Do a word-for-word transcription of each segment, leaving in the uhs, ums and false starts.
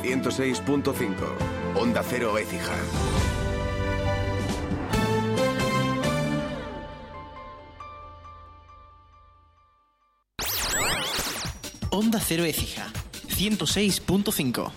ciento seis punto cinco. Onda Cero Écija. Onda Cero Écija, ciento seis punto cinco.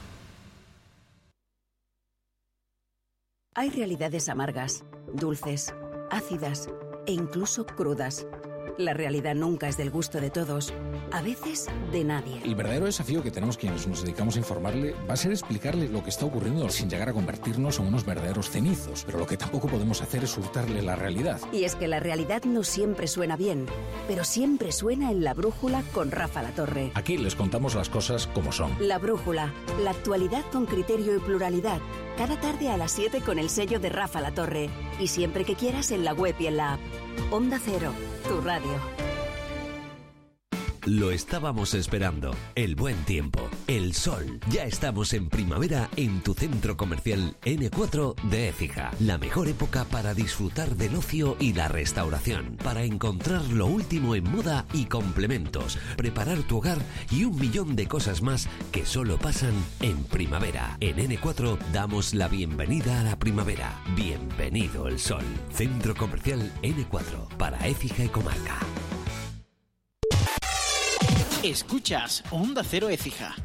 Hay realidades amargas, dulces, ácidas e incluso crudas. La realidad nunca es del gusto de todos, a veces de nadie. El verdadero desafío que tenemos quienes nos dedicamos a informarle va a ser explicarle lo que está ocurriendo sin llegar a convertirnos en unos verdaderos cenizos. Pero lo que tampoco podemos hacer es hurtarle la realidad. Y es que la realidad no siempre suena bien, pero siempre suena en La Brújula con Rafa Latorre. Aquí les contamos las cosas como son. La Brújula, la actualidad con criterio y pluralidad. Cada tarde a las siete con el sello de Rafa Latorre. Y siempre que quieras en la web y en la app. Onda Cero, tu radio. Lo estábamos esperando. El buen tiempo, el sol. Ya estamos en primavera en tu centro comercial ene cuatro de Écija. La mejor época para disfrutar del ocio y la restauración. Para encontrar lo último en moda y complementos. Preparar tu hogar y un millón de cosas más que solo pasan en primavera. En ene cuatro damos la bienvenida a la primavera. Bienvenido el sol. Centro comercial ene cuatro para Écija y comarca. Escuchas Onda Cero Écija.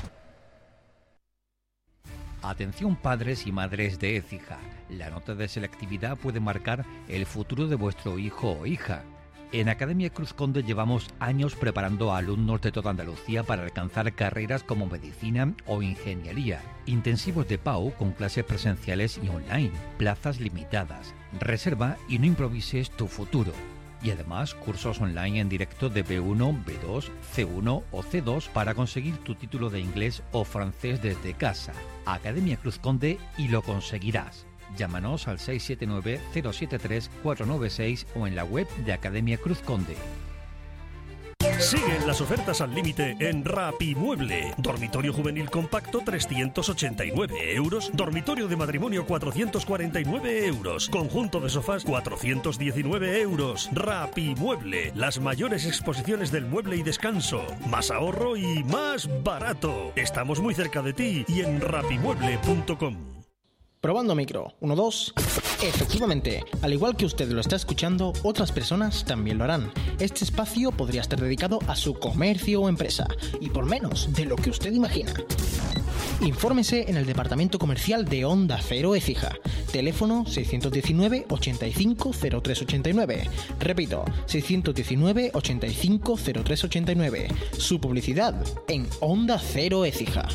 Atención padres y madres de Écija. La nota de selectividad puede marcar el futuro de vuestro hijo o hija. En Academia Cruz Conde llevamos años preparando a alumnos de toda Andalucía para alcanzar carreras como medicina o ingeniería. Intensivos de P A U con clases presenciales y online. Plazas limitadas. Reserva y no improvises tu futuro. Y además, cursos online en directo de be uno, be dos, ce uno o ce dos para conseguir tu título de inglés o francés desde casa. Academia Cruz Conde y lo conseguirás. Llámanos al seis siete nueve, cero siete tres, cuatro nueve seis o en la web de Academia Cruz Conde. Siguen las ofertas al límite en Rapimueble. Dormitorio juvenil compacto trescientos ochenta y nueve euros. Dormitorio de matrimonio cuatrocientos cuarenta y nueve euros. Conjunto de sofás cuatrocientos diecinueve euros. Rapimueble. Las mayores exposiciones del mueble y descanso. Más ahorro y más barato. Estamos muy cerca de ti y en rapimueble punto com. Probando micro. Uno, dos. Efectivamente, al igual que usted lo está escuchando, otras personas también lo harán. Este espacio podría estar dedicado a su comercio o empresa, y por menos de lo que usted imagina. Infórmese en el departamento comercial de Onda Cero Écija. Teléfono seiscientos diecinueve, ochenta y cinco, cero tres ochenta y nueve. Repito, seiscientos diecinueve, ochenta y cinco, cero tres ochenta y nueve. Su publicidad en Onda Cero Écija.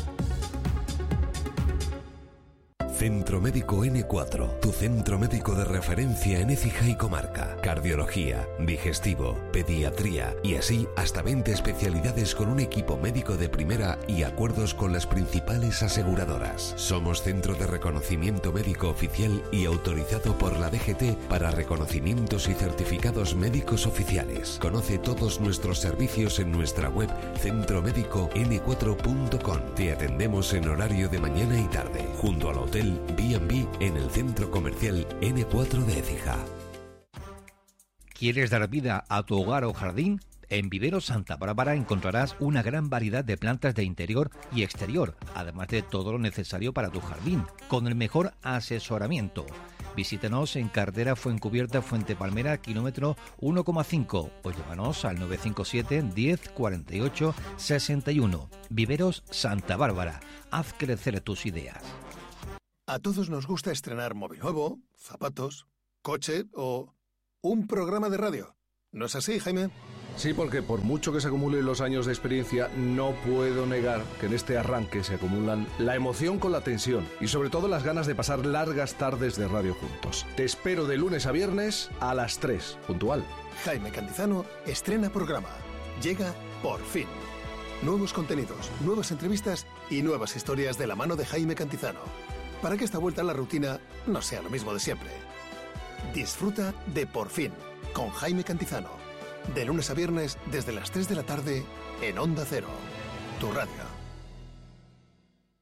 Centro Médico ene cuatro, tu centro médico de referencia en Écija y comarca. Cardiología, digestivo, pediatría y así hasta veinte especialidades con un equipo médico de primera y acuerdos con las principales aseguradoras. Somos centro de reconocimiento médico oficial y autorizado por la de ge te para reconocimientos y certificados médicos oficiales. Conoce todos nuestros servicios en nuestra web centro médico ene cuatro punto com. Te atendemos en horario de mañana y tarde, junto al hotel be and be en el centro comercial ene cuatro de Écija. ¿Quieres dar vida a tu hogar o jardín? En Viveros Santa Bárbara encontrarás una gran variedad de plantas de interior y exterior, además de todo lo necesario para tu jardín, con el mejor asesoramiento. Visítanos en Carretera Fuencubierta Fuente Palmera, kilómetro uno coma cinco, o llámanos al nueve cinco siete, diez, cuarenta y ocho, sesenta y uno. Viveros Santa Bárbara. Haz crecer tus ideas. A todos nos gusta estrenar móvil nuevo, zapatos, coche o un programa de radio. ¿No es así, Jaime? Sí, porque por mucho que se acumulen los años de experiencia, no puedo negar que en este arranque se acumulan la emoción con la tensión y sobre todo las ganas de pasar largas tardes de radio juntos. Te espero de lunes a viernes a las tres, puntual. Jaime Cantizano estrena programa. Llega por fin. Nuevos contenidos, nuevas entrevistas y nuevas historias de la mano de Jaime Cantizano. Para que esta vuelta a la rutina no sea lo mismo de siempre. Disfruta de Por Fin, con Jaime Cantizano. De lunes a viernes, desde las tres de la tarde, en Onda Cero. Tu radio.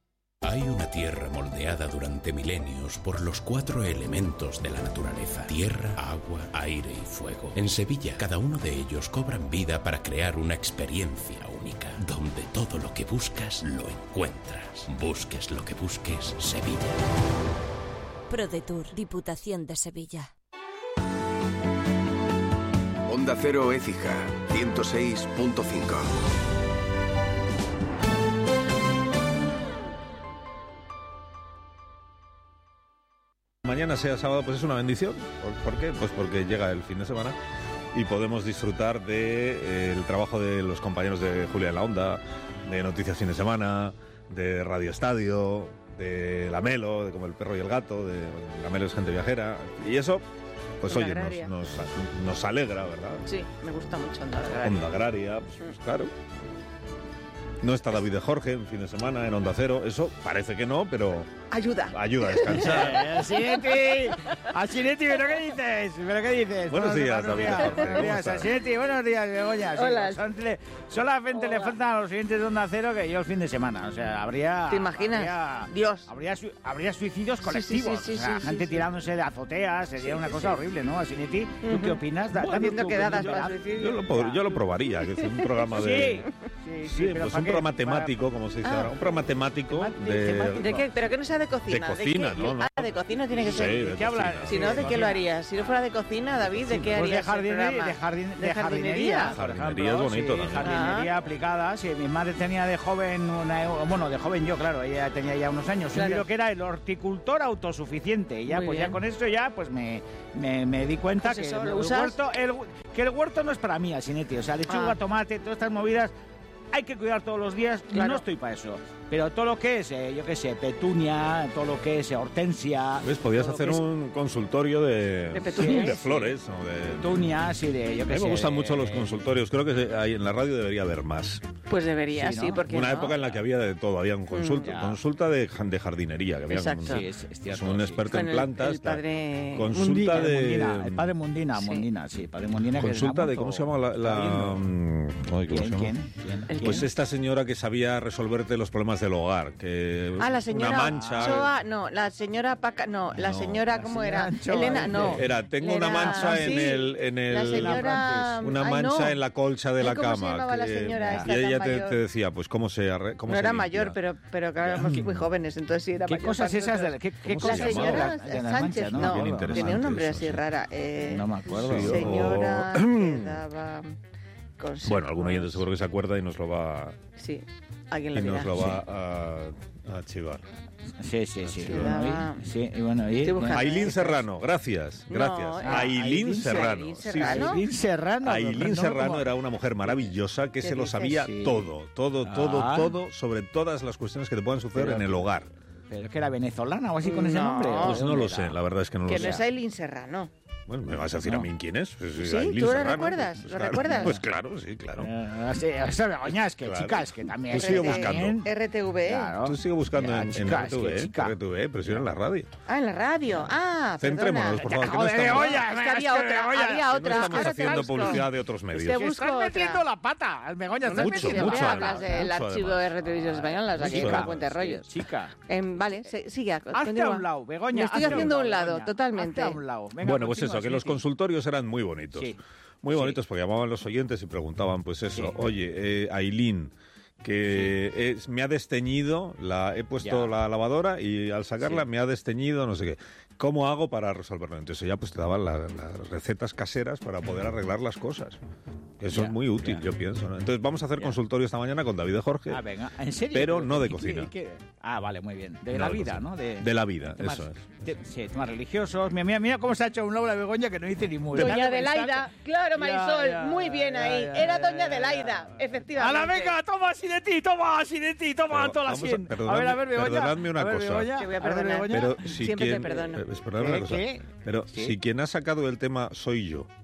Hay una tierra moldeada durante milenios por los cuatro elementos de la naturaleza: tierra, agua, aire y fuego. En Sevilla, cada uno de ellos cobran vida para crear una experiencia única, donde todo lo que buscas lo encuentras. Busques lo que busques, Sevilla. ProDetour, Diputación de Sevilla. Onda Cero Écija, ciento seis punto cinco. Mañana sea sábado, pues es una bendición. ¿Por, ¿Por qué? Pues porque llega el fin de semana y podemos disfrutar del de, eh, trabajo de los compañeros de Julia en la Onda, de Noticias Fin de Semana, de Radio Estadio, de La Melo, de Como el Perro y el Gato, de La Melo es gente viajera. Y eso, pues Onda oye, nos, nos, nos alegra, ¿verdad? Sí, me gusta mucho Onda Agraria. Onda Agraria, pues, pues claro. No está David de Jorge en fin de semana en Onda Cero, eso parece que no, pero ayuda. Ayuda a descansar. Asinetti, Asinetti, ¿pero qué dices? ¿Pero qué dices? Buenos días, David de Jorge. Buenos días, Asinetti, buenos días, Begoña. Sí, Hola. son- le- solamente Hola. le faltan a los siguientes de Onda Cero que yo el fin de semana. O sea, habría... ¿Te imaginas? Habría, Dios. Habría, su- habría suicidios Sí, colectivos. sí, sí, o sea, sí, gente sí, tirándose de azoteas, sería Sí, una sí, cosa sí. horrible, ¿no, Asinetti? ¿Tú Ujú. qué opinas? Da- Bueno, danos haciendo tu quedadas opinión. para suicidio. Yo lo, pod- yo lo probaría, que es un programa de... Sí, sí, sí, Sí, pero pues ¿para un qué? programa Para- temático, como se dice Ah. ahora. Un programa temático de... ¿De qué? ¿Pero que no sea de cocina? De cocina, qué? ¿no? no. Ah, de cocina tiene que Sí, ser. de ¿De qué hablas? cocina. Si no, ¿de Sí, qué lo cocina. harías? Si no fuera de cocina, David, ¿de qué Pues harías de el jardinería, programa? de, jardin- de ¿De jardinería. jardinería? por Jardinería ejemplo, es bonito sí, también. jardinería aplicada. Sí, mi madre tenía de joven, una, bueno, de joven yo, claro, ella tenía ya unos años, Claro. un libro que era el horticultor autosuficiente. Y ya, Muy pues bien. ya con esto ya, pues me, me, me di cuenta Pues que, eso, el, ¿lo usas? huerto, el, que el huerto no es para mí, Asinetti. O sea, lechuga, Ah. tomate, todas estas movidas hay que cuidar todos los días. Claro. No estoy para eso. Pero todo lo que es, eh, yo qué sé, petunia, todo lo que es eh, hortensia... ¿Ves? Podías todo lo hacer que es un consultorio de, De petunias. de flores o de... Petunias y de, yo A qué mí sé... me gustan mucho los eh, consultorios. Creo que ahí en la radio debería haber más. Pues debería, Sí, sí, ¿no? porque Una no? época en la que había de todo. Había un consulta, ya. consulta de, jan- de jardinería. Que había Exacto. un, Sí, es, es cierto, un sí. experto Con en el- plantas. el tal. padre Consulta Mundina, de... Mundina, el padre Mundina, Sí. Mundina, sí, padre Mundina. que Consulta era de... mucho- ¿Cómo se llama la...? la- Sabiendo. mm, ay, ¿cómo ¿Quién, se llama? quién, quién, ¿El quién? Pues esta señora que sabía resolverte los problemas del hogar, que Ah, la señora una mancha, Choa, no, la señora Paca, no, la No, señora, la ¿cómo señora era? Choa, Elena, dice. no. era tengo una Era- mancha en sí, el en el la señora, una ay, mancha no. en la colcha de Ay, la ¿cómo se cama, llamaba la que- señora y esta tan ella te, mayor? te decía, pues cómo se arre- cómo No se era limpia. mayor, pero pero claro, éramos muy jóvenes, entonces sí era ¿Qué mayor cosas para esas de nosotros. qué, qué ¿Cómo se La cosas llamaba? señora de las Sánchez, manchas? no, Bien interesante tenía un nombre eso, así sí. rara. Eh, No me acuerdo. Sí, o- señora que daba consejos. Bueno, algún oyente seguro que se acuerda y nos lo va Sí, alguien y lo dirá. nos lo va a, a chivar. Sí, sí, sí. Sí, bueno, daba- y, sí, y bueno, y, Estoy buscando. Ailín Serrano, gracias, No, gracias. ah, Ailín Ailín Serrano. Ailín Sí, sí. Serrano. Ailín Serrano. Ailín pero no Serrano como- era una mujer maravillosa que ¿Qué se lo dices? sabía Sí. todo, todo, todo, Ah. todo sobre todas las cuestiones que te puedan suceder Pero- en el hogar. ¿Pero que era venezolana o así con ese No. nombre? ¿O Pues de no dónde lo era? sé, la verdad es que no Que lo no sé. es Aileen Serrano. Bueno, ¿me vas a decir No. a mí quién es? Pues, Sí, Ailín ¿tú lo Serrano, recuerdas? pues, ¿Lo claro. recuerdas? Pues claro, sí, claro. Eh, sí, eso, Begoña, es que Claro. chicas, que también... Tú sigue R T- buscando. R T V. Claro. Tú sigue buscando Ya, en, en chica, R T V, es que ¿eh? chica. R T V, pero si era en la radio. Ah, en la radio. Ah, Centrémonos, por favor, que no Joder, estamos, Begoña, Es que había es que otra, Begoña, había que no otra. estamos Ahora te haciendo busco. publicidad de otros medios. Te Que busco estás otra. metiendo la pata, Begoña, estás Mucho, metiendo mucho, la hablas pata. del mucho, archivo además. de R T V Españolas, aquí Mucho, no cuentes rollos. Chica. Em, vale, se- sigue, Hazte continúa. a un lado, Begoña. Me estoy hazte haciendo a un lado, lado, Begoña. totalmente. Hazte a un lado. Venga, Bueno, pues continúa, eso, que los sí. consultorios eran muy bonitos. Sí. Muy Sí. bonitos porque llamaban los oyentes y preguntaban, pues eso, Sí. oye, eh, Ailín, que es- me ha desteñido, la, he puesto Ya. la lavadora y al sacarla Sí. me ha desteñido, no sé qué. ¿Cómo hago para resolverlo? Entonces ya pues te daban la- las recetas caseras para poder arreglar las cosas. Eso Ya, es muy útil, ya. yo pienso, ¿no? Entonces vamos a hacer Ya. consultorio esta mañana con David de Jorge. Ah, venga, ¿en serio? Pero no de ¿y qué- cocina. y qué- Ah, vale, muy bien. De No la de vida, cocina. ¿no? De, De la vida, temas- eso es. te- sí, temas religiosos. Mira, mira, mira cómo se ha hecho un lado la Begoña que no dice ni muy. Doña Adelaida, claro, Marisol, Ya, ya, muy bien ya, ahí. ya, Era ya, Doña ya, Adelaida, ya. efectivamente. ¡A la venga! ¡Toma así de ti! ¡Toma así de ti! ¡Toma Pero toda la vamos a- cien! A, perdonadme- ver, a ver, Begoña. perdonadme una a ver, cosa. Begoña, Te voy a a ver, perdonar. Begoña. Pero si Siempre te quien, perdono. eh, perdonadme una ¿Qué? cosa. ¿Qué? Pero Sí. si quien ha sacado el tema soy yo,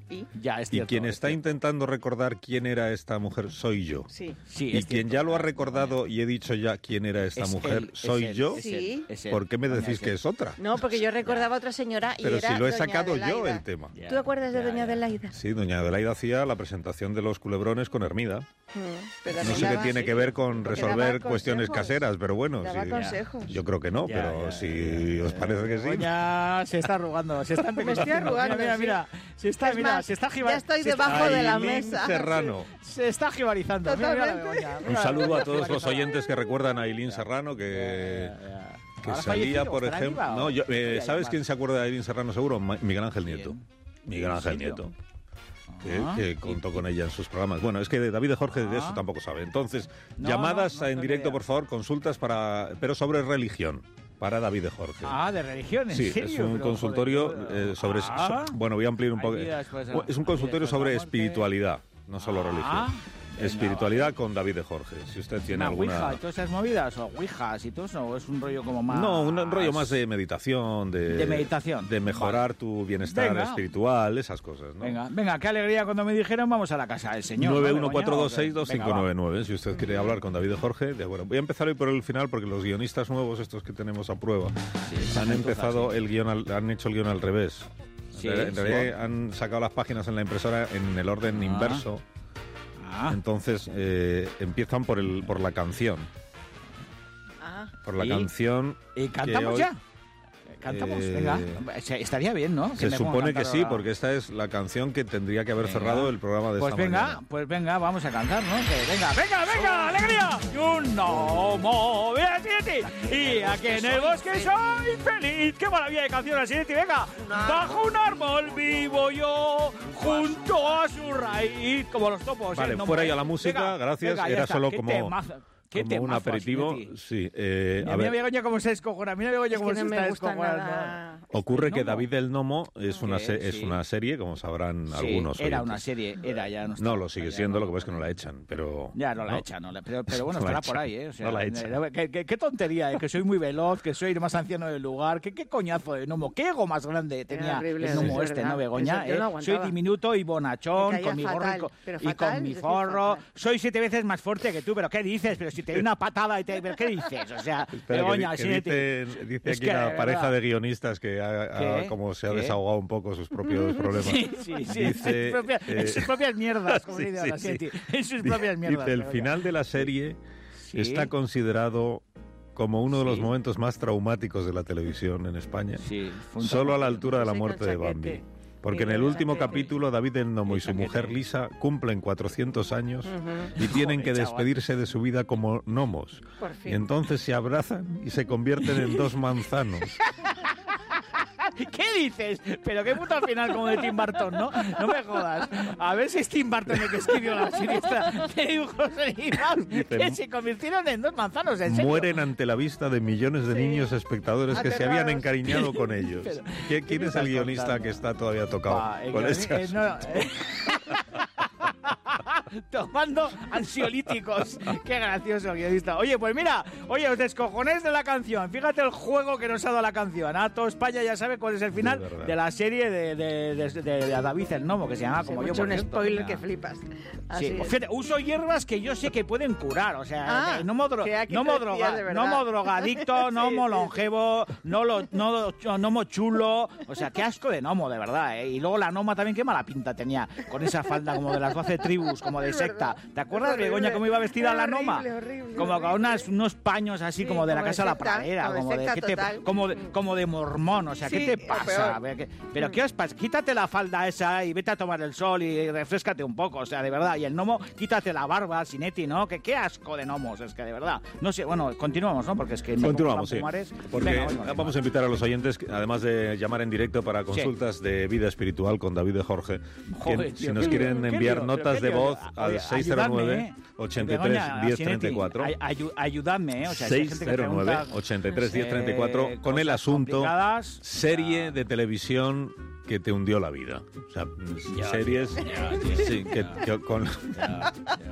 ¿Y? Ya, es Y cierto, quien es está cierto. intentando recordar quién era esta mujer soy yo. Sí. Sí, Y es quien cierto. ya lo ha recordado y he dicho ya quién era esta Es mujer él, es soy él, yo, es Sí. él, es él. ¿por qué me Doña decís es que él. es otra? No, porque yo recordaba a otra señora y Pero era si lo he doña sacado yo Adelaida. el tema. Ya, ¿Tú te acuerdas de ya, doña ya. Adelaida? Sí, doña Adelaida hacía la presentación de los culebrones con Hermida. Mm, pero No también sé qué daba- tiene que ver con porque resolver daba cuestiones consejos. caseras, pero bueno, Daba sí. consejos. Yo creo que no, Ya, pero ya, si os parece que sí. Begoña se está arrugando, se está Me estoy arrugando, Mira, mira, sí. mira, se está, Es mira, más, se está ya jibar- estoy se está- debajo de la Ailín mesa. Serrano. Se está jibarizando. Mira, mira la Begoña, mira Un la saludo Begoña a todos los jibarizada. oyentes que recuerdan a Ailín Serrano, que, que ¿Ahora salía, fallecido? por ¿Estará ejemplo... viva o- No, yo- eh, Ya, ¿sabes ya, quién más. se acuerda de Ailín Serrano seguro? Ma- Miguel Ángel Nieto. Miguel ¿En Ángel serio? Nieto. Que, Ah. que contó con ella en sus programas. Bueno, es que de David de Jorge de eso Ah. tampoco sabe. Entonces, No, llamadas no, no en tengo directo, idea. por favor, consultas para, pero sobre religión, para David de Jorge. Ah, de religión, ¿en Sí, serio? es un Pero, consultorio joder, eh, sobre... Ah. so- bueno, voy a ampliar un Hay poco. vida después de- Es un hay consultorio vida después de sobre la muerte. espiritualidad, no solo Ah. religión. Venga, Espiritualidad con David de Jorge. Si usted tiene ¿Una alguna... ouija y todas esas movidas? ¿O ouijas y todo eso? ¿O es un rollo como más...? No, un rollo más de meditación, de, De meditación. de mejorar tu bienestar Venga. espiritual, esas cosas, ¿no? Venga, venga, qué alegría cuando me dijeron vamos a la casa del señor. nueve ¿no, uno cuatro dos Begoña? seis dos cinco nueve nueve, si usted quiere hablar con David de Jorge, de acuerdo. Voy a empezar hoy por el final porque los guionistas nuevos, estos que tenemos a prueba, Sí, han gentuza, empezado sí. el guión, al- han hecho el guión al revés. Sí, en, en sí. realidad han sacado las páginas en la impresora en el orden Ah. inverso. Ah, Entonces eh, empiezan por el por la canción. Ah, Por la ¿Y? canción. ¿y cantamos hoy- ya? ¿Cantamos? Eh, Venga. Se- Estaría bien, ¿no? Se me ponga a supone que cantar sí, ahora. porque esta es la canción que tendría que haber Venga. cerrado el programa de Pues esta venga, mañana. pues venga, vamos a cantar, ¿no? Que venga, venga, venga, alegría. Y un gnomo, vea Siete. Y aquí en el bosque soy feliz. Qué maravilla de canción la Siete, venga. Bajo un árbol vivo yo, junto a su raíz, como los topos. Vale, ¿eh? No, fuera hombre. ya la música, Venga, gracias. venga, ya Era está. solo Qué como, temazo, qué como un temazo, aperitivo. Siete. Sí, eh, Mira, a mira ver. Begoña cómo se descojona, mira Begoña es cómo que se no está me gusta descojonando. nada. Ocurre Este que gnomo. David del Nomo es una, Sí, se- es sí. una serie, como sabrán Sí, algunos era oyentes. una serie, era ya no está. No, lo sigue Ya siendo, no. lo que pasa es que no la echan, pero... Ya no la echan, no la- pero, pero bueno, No la estará por echan, ahí, ¿eh? O sea, no la echan. eh, qué, qué- qué tontería, ¿eh? Que soy muy veloz, que soy el más anciano del lugar, qué, qué coñazo de gnomo, qué ego más grande tenía horrible, el gnomo es este, verdad. ¿no, Begoña? Eso yo ¿eh? no Soy aguantaba. diminuto y bonachón, Me caía con mi gorro y fatal, con, pero y fatal, con mi es decir, forro. fatal. Soy siete veces más fuerte que tú, pero ¿qué dices? Pero si te doy una patada y te... ¿Pero qué dices? O sea, Espera, Begoña, que, di- sí, que te- dice, dice es aquí que, la de pareja verdad. de guionistas que ha, ha- ¿Qué? como se ha ¿Qué? desahogado un poco sus propios problemas. Sí, sí, sí, Dice, en, sus propias, en eh, sus propias mierdas, como sí, dice sí, la sí. Siete, en sus Dice- propias mierdas. Dice, el Begoña. final de la serie Sí. está considerado como uno de los Sí. momentos más traumáticos de la televisión en España. Sí, fue un Solo a la traumático. altura de la Sí, con muerte de chaquete. Bambi. Porque Sí, en el con último chaquete. capítulo David el Nomo y su chaquete. mujer Lisa cumplen cuatrocientos años Ujú. y tienen que Joder, chaval. despedirse de su vida como gnomos. Por Y fin. entonces se abrazan y se convierten en dos manzanos. ¿Qué dices? Pero qué puto al final como de Tim Burton, ¿no? No me jodas. A ver si es Tim Burton el que escribió la serie esta de dibujos animados que se convirtieron en dos manzanos, ¿en serio? Mueren ante la vista de millones de Sí. niños espectadores que se habían Aterrados. encariñado con ellos. Pero, ¿Qué- ¿Quién me es el estás guionista contando? que está todavía tocado Va, el con guion- este eh, no, asunto? eh. Tomando ansiolíticos. Qué gracioso el guionista. Oye, pues mira, oye, os descojonéis de la canción. Fíjate el juego que nos ha dado la canción. Ah, todo España ya sabe cuál es el final De verdad. de la serie de, de, de, de- de David el Gnomo, que se llama Se como me yo. ha hecho por un cierto. spoiler Mira. que flipas. Sí, Así pues es. fíjate, uso hierbas que yo sé que pueden curar, o sea, Ah, eh, gnomo, dro- que aquí gnomo te decías droga- de verdad. gnomo drogadicto, Sí, gnomo sí, longevo, no lo, no, gnomo chulo, o sea, qué asco de gnomo, de verdad, ¿eh? Y luego la gnoma también, qué mala pinta tenía, con esa falda como de las doce tribus, como de Es secta. verdad. ¿Te acuerdas, Es horrible. Begoña, cómo iba vestida Es la gnoma? horrible, horrible, Como con horrible. unas, unos paños así Sí, como de la como de casa de la secta, pradera, como de como de, secta ¿qué te- total. como de, como de mormón, o sea, Sí, ¿qué te o pasa? peor. Ve que- Pero ¿qué os pasa? Quítate la falda esa y vete a tomar el sol y refrescate un poco, o sea, de verdad. Y el gnomo, quítate la barba, Sinetti, ¿no? Que qué asco de gnomos, es que de verdad. No sé, bueno, continuamos, ¿no? Porque es que... Continuamos, sí. Pumares. Porque Venga, vamos, vamos. vamos a invitar a los oyentes, que, además de llamar en directo para consultas de vida espiritual con David de Jorge, Joder, que, tío, si nos qué quieren lío, qué enviar lío, notas pero de qué lío. voz al Oye, seis cero nueve, ayudadme, ¿eh? ochenta y tres, Begoña, diez Sinetti, treinta y cuatro. ay- ayu- ayudadme, ¿eh? O sea, si hay gente que seis cero nueve, pregunta, ochenta y tres, diez treinta y cuatro, eh, con el cosas asunto complicadas, serie de televisión que te hundió la vida. O sea, Ya, series ya, tío, sí, que, ya. que con... Ya, ya.